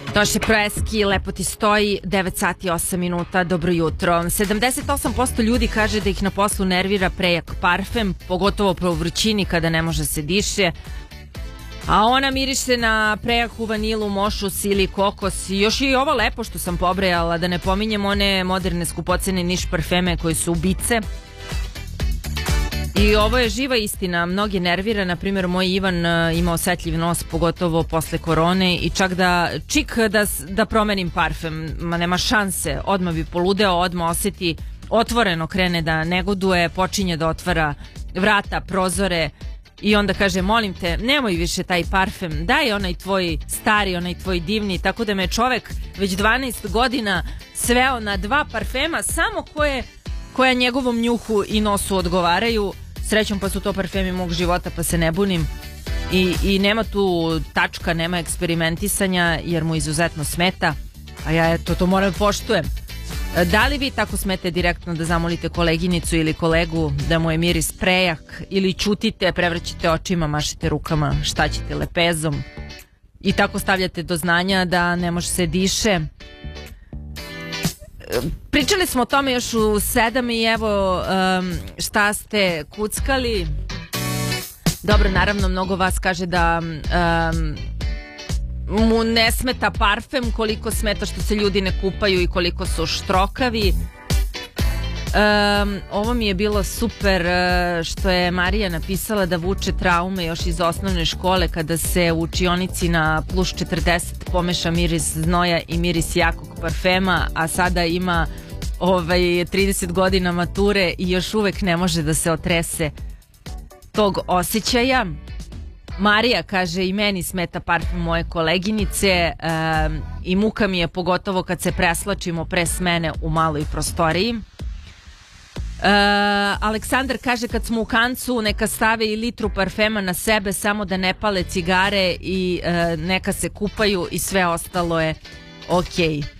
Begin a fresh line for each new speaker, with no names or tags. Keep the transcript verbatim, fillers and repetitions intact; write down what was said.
Toše Proeski, lepo ti stoji, devet sati i osam minuta, dobro jutro. sedamdeset osam posto ljudi kaže da ih na poslu nervira prejak parfem, pogotovo pro vrućini kada ne može se diše. A ona miriše na prejaku vanilu, mošus ili kokos. Još je i ovo lepo što sam pobrejala, da ne pominjem one moderne skupocene niš parfeme koji su ubice. I ovo je živa istina, mnogi nervira, na primjer moj Ivan ima osetljiv nos, pogotovo posle korone i čak da, čik da, da promenim parfem, ma nema šanse, odmah bi poludeo, odmah osjeti, otvoreno krene da negoduje, počinje da otvara vrata, prozore i onda kaže molim te, nemoj više taj parfem, daj onaj tvoj stari, onaj tvoj divni, tako da me čovek već dvanaest godina sveo na dva parfema, samo koje, koja njegovom njuhu i nosu odgovaraju. Srećom pa su to parfemi mog života pa se ne bunim I, i nema tu tačka, nema eksperimentisanja jer mu izuzetno smeta, a ja eto to moram poštujem. Da li vi tako smete direktno da zamolite koleginicu ili kolegu da mu je miris prejak ili ćutite, prevrćite očima, mašite rukama, šta ćete lepezom i tako stavljate do znanja da ne može se diše? Pričali smo o tome još u sedam i evo um, šta ste kuckali. Dobro, naravno mnogo vas kaže da um, mu ne smeta parfem, koliko smeta što se ljudi ne kupaju i koliko su štrokavi. Um, ovo mi je bilo super uh, što je Marija napisala da vuče traume još iz osnovne škole kada se u učionici na plus četrdeset pomeša miris znoja i miris jakog parfema, a sada ima ovaj, trideset godina mature i još uvek ne može da se otrese tog osjećaja. Marija kaže i meni smeta parfum moje koleginice um, i muka mi je pogotovo kad se preslačimo pre smene u maloj prostoriji. Uh, Aleksandar kaže kad smo u kancu neka stave i litru parfema na sebe samo da ne pale cigare i uh, neka se kupaju i sve ostalo je okej.